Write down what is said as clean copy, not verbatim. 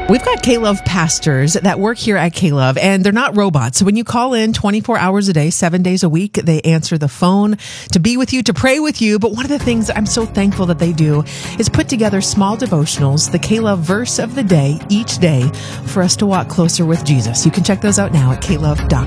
We've got K-Love pastors that work here at K-Love, and they're not robots. So when you call in 24 hours a day, 7 days a week, they answer the phone to be with you, to pray with you. But one of the things I'm so thankful that they do is put together small devotionals, the K-Love verse of the day, each day, for us to walk closer with Jesus. You can check those out now at klove.com.